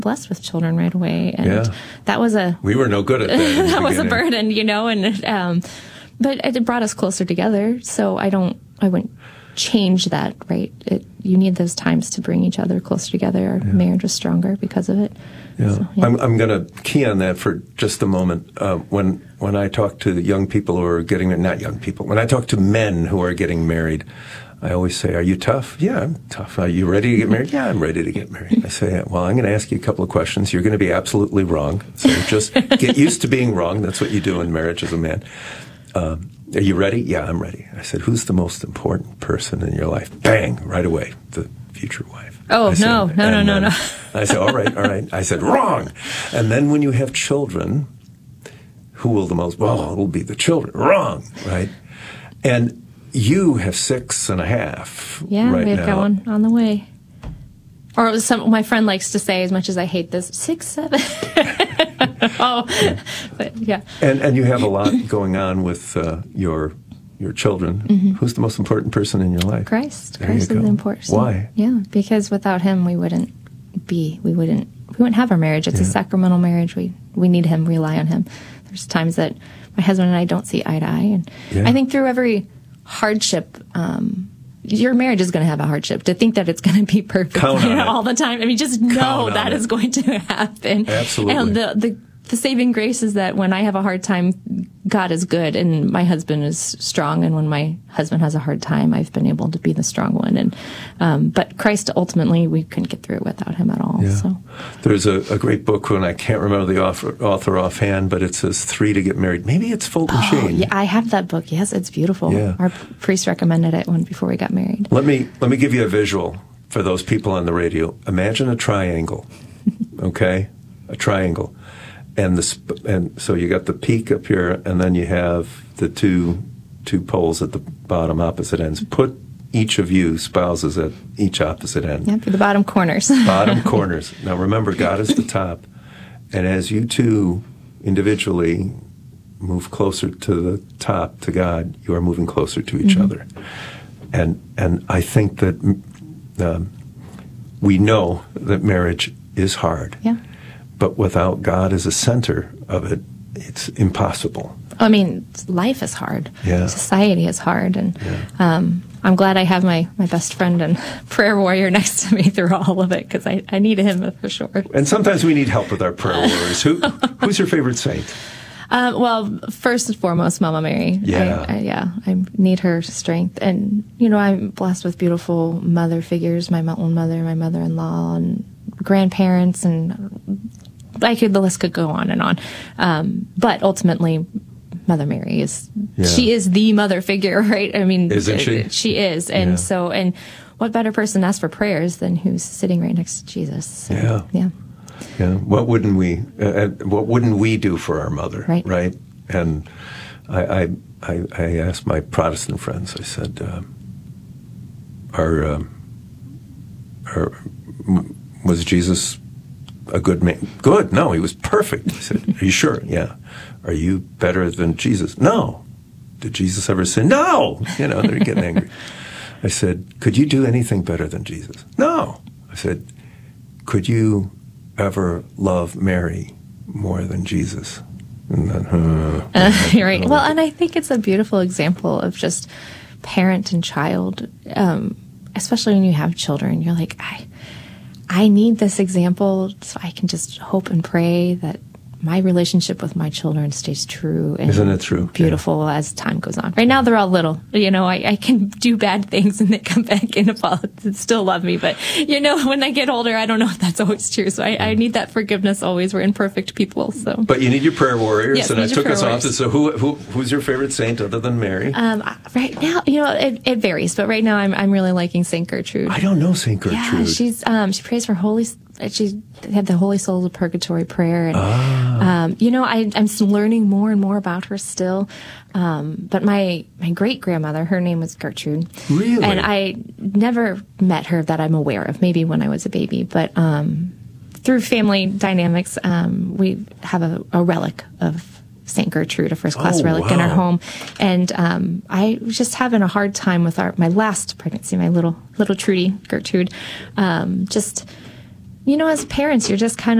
blessed with children right away. And that was we were no good at that. That was a burden, and, but it brought us closer together. So I wouldn't change that, right? You need those times to bring each other closer together. Our marriage was stronger because of it. Yeah. So, I'm going to key on that for just a moment. When I talk to young people who are getting, not young people, when I talk to men who are getting married, I always say, are you tough? Yeah, I'm tough. Are you ready to get married? Yeah, I'm ready to get married. I say, well, I'm going to ask you a couple of questions. You're going to be absolutely wrong. So just get used to being wrong. That's what you do in marriage as a man. Are you ready? Yeah, I'm ready. I said, who's the most important person in your life? Bang, right away, the future wife. Oh, said, no. I said, all right. I said, wrong. And then when you have children, who will the most? Well, it'll be the children. Wrong, right? And you have 6.5 Yeah, right we've now. got one on the way. Or my friend likes to say, as much as I hate this, 6, 7. But yeah. And you have a lot going on with your children. Mm-hmm. Who's the most important person in your life? Christ. Christ is important. Why? Yeah, because without him, we wouldn't have our marriage. It's a sacramental marriage. We need him, rely on him. There's times that my husband and I don't see eye to eye. And I think through every hardship, your marriage is going to have a hardship. To think that it's going to be perfect all the time. I mean, just know that is going to happen. Absolutely. And the saving grace is that when I have a hard time, God is good and my husband is strong. And when my husband has a hard time, I've been able to be the strong one. And but Christ, ultimately, we couldn't get through it without him at all. Yeah. So there's a great book, and I can't remember the author offhand, but it says 3 to get married. Maybe it's Fulton Sheen. Yeah, I have that book. Yes, it's beautiful. Yeah. Our priest recommended it before we got married. Let me give you a visual for those people on the radio. Imagine a triangle, okay? A triangle. And so you got the peak up here, and then you have the two poles at the bottom opposite ends. Put each of you spouses at each opposite end. Yeah, for the bottom corners. Bottom corners. Now remember, God is the top, and as you two individually move closer to the top, to God, you are moving closer to each other. And I think that we know that marriage is hard. Yeah. But without God as a center of it, it's impossible. I mean, life is hard. Yeah. Society is hard. And I'm glad I have my best friend and prayer warrior next to me through all of it, because I need him for sure. And sometimes we need help with our prayer warriors. Who's your favorite saint? Well, first and foremost, Mama Mary. Yeah. I need her strength. And, I'm blessed with beautiful mother figures, my own mother, my mother-in-law, and grandparents, and the list could go on and on. But ultimately, Mother Mary she is the mother figure, right? I mean, isn't she? She is. And and what better person to ask for prayers than who's sitting right next to Jesus? So, yeah. What wouldn't we do for our mother? Right. And I asked my Protestant friends, I said, was Jesus a good man? Good. No, he was perfect. I said, are you sure? Yeah. Are you better than Jesus? No. Did Jesus ever sin? No. They're getting angry. I said, could you do anything better than Jesus? No. I said, could you ever love Mary more than Jesus? And then, you're right. Well, and I think it's a beautiful example of just parent and child, especially when you have children. You're like, I need this example so I can just hope and pray that my relationship with my children stays true and isn't it true? Beautiful as time goes on. Right now they're all little. I can do bad things and they come back and apologize and still love me. But when I get older, I don't know if that's always true. So I need that forgiveness always. We're imperfect people. So. But you need your prayer warriors. Yes, and I took us off to, so who's your favorite saint other than Mary? Right now, it varies. But right now I'm really liking Saint Gertrude. I don't know Saint Gertrude. Yeah, she prays for she had the Holy Souls of Purgatory prayer, and I'm learning more and more about her still. But my great grandmother, her name was Gertrude, really, and I never met her that I'm aware of. Maybe when I was a baby, but through family dynamics, we have a relic of St. Gertrude, a first-class relic in our home. And I was just having a hard time with my last pregnancy, my little Trudy, Gertrude, just as parents, you're just kind